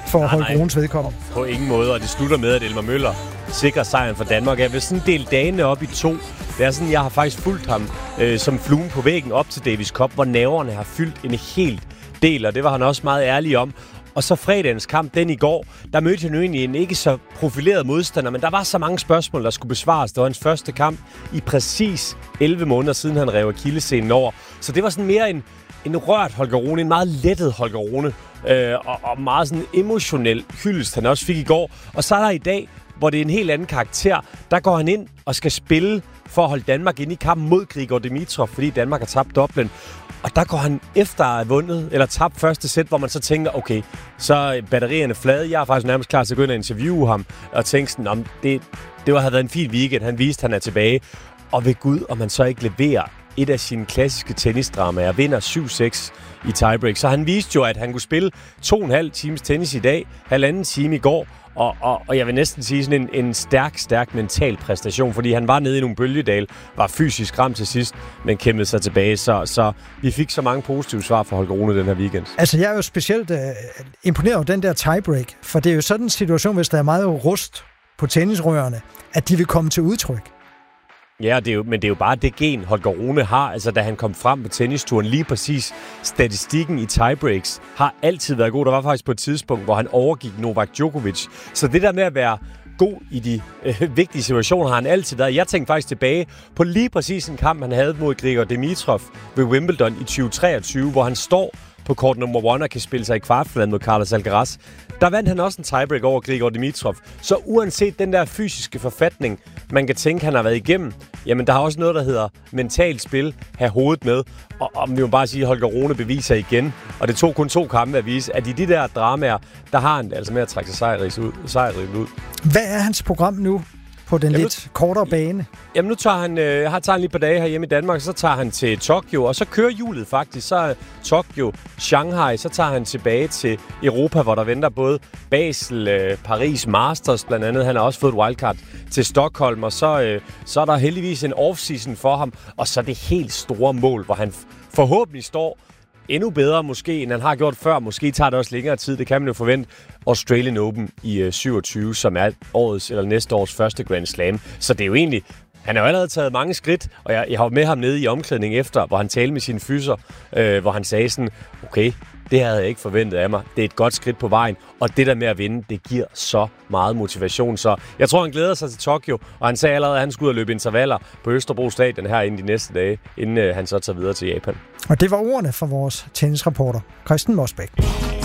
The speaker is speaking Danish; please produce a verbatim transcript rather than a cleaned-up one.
for Holgerrunes vedkommende. På ingen måde, og det slutter med, at Elmar Møller sikrer sejren for Danmark. Jeg vil sådan dele dagene op i to. Det er sådan, jeg har faktisk fulgt ham øh, som fluen på væggen op til Davis Cup, hvor nerverne har fyldt en helt del, og det var han også meget ærlig om. Og så fredagens kamp, den i går, der mødte han jo egentlig en ikke så profileret modstander, men der var så mange spørgsmål, der skulle besvares. Det var hans første kamp i præcis elleve måneder siden, han rev akillessenen over. Så det var sådan mere en, en rørt Holger Rune, en meget lettet Holger Rune, øh, og, og meget sådan emotionel hyldest, han også fik i går. Og så er der i dag, hvor det er en helt anden karakter, der går han ind og skal spille for at holde Danmark inde i kampen mod Grigor Dimitrov, fordi Danmark har tabt doublen. Og der går han efter at have vundet, eller tabt første sæt, hvor man så tænker, okay, så er batterierne flade. Jeg er faktisk nærmest klar til at gå ind og interviewe ham, og tænke sådan, om det, det har været en fin weekend. Han viste, at han er tilbage. Og ved Gud, om man så ikke leverer et af sine klassiske tennisdramaer, vinder syv seks i tiebreak. Så han viste jo, at han kunne spille to og en halv times tennis i dag, halvanden time i går, Og, og, og jeg vil næsten sige sådan en, en stærk, stærk mental præstation, fordi han var nede i nogle bølgedal, var fysisk ramt til sidst, men kæmpede sig tilbage. Så, så vi fik så mange positive svar fra Holger Rune den her weekend. Altså, jeg er jo specielt uh, imponeret over den der tiebreak, for det er jo sådan en situation, hvis der er meget rust på tennisrørene, at de vil komme til udtryk. Ja, det er jo, men det er jo bare det gen, Holger Rune har. Altså, da han kom frem på tennisturen, lige præcis statistikken i tiebreaks har altid været god. Der var faktisk på et tidspunkt, hvor han overgik Novak Djokovic. Så det der med at være god i de øh, vigtige situationer har han altid været. Jeg tænkte faktisk tilbage på lige præcis en kamp, han havde mod Grigor Dimitrov ved Wimbledon i tyve treogtyve, hvor han står på kort nummer one og kan spille sig i kvartfinalen mod Carlos Alcaraz. Der vandt han også en tiebreak over Grigor Dimitrov. Så uanset den der fysiske forfatning, man kan tænke, han har været igennem, jamen der har også noget, der hedder mentalt spil, have hovedet med. Og, og vi må bare sige, at Holger Rune beviser igen, og det tog kun to kampe at vise, at i de der dramaer, der har han altså med at trække sig sejrigt ud. Sejrigt ud. Hvad er hans program nu på den jamen, lidt kortere bane? Jamen nu tager han, øh, har tager han lige et par dage herhjemme i Danmark, så tager han til Tokyo, og så kører hjulet faktisk. Så er Tokyo, Shanghai, så tager han tilbage til Europa, hvor der venter både Basel, øh, Paris, Masters blandt andet. Han har også fået et wildcard til Stockholm, og så, øh, så er der heldigvis en off-season for ham. Og så det helt store mål, hvor han forhåbentlig står endnu bedre måske, end han har gjort før. Måske tager det også længere tid, det kan man jo forvente. Australian Open i øh, syvogtyve, som er årets eller næste års første Grand Slam. Så det er jo egentlig, han har jo allerede taget mange skridt, og jeg, jeg har med ham nede i omklædning efter, hvor han talte med sine fyser, øh, hvor han sagde sådan, okay, det havde jeg ikke forventet af mig. Det er et godt skridt på vejen, og det der med at vinde, det giver så meget motivation. Så jeg tror, han glæder sig til Tokyo, og han sagde allerede, at han skulle ud og løbe intervaller på Østerbro Stadion her inden de næste dage, inden øh, han så tager videre til Japan. Og det var ordene fra vores tennisreporter, Christian Mosbæk.